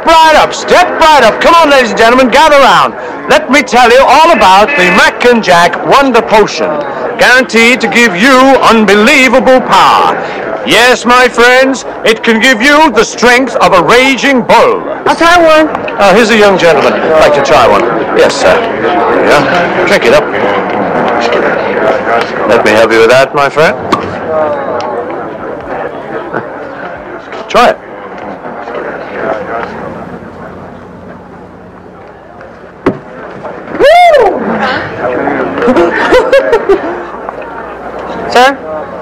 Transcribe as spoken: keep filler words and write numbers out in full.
right up, step right up. Come on, ladies and gentlemen, gather round. Let me tell you all about the Mac and Jack Wonder Potion, guaranteed to give you unbelievable power. Yes, my friends, it can give you the strength of a raging bull. I'll try one. Uh, here's a young gentleman. I'd like to try one. Yes, sir. Yeah. Drink it up. Let me help you with that, my friend. Try it. Sir?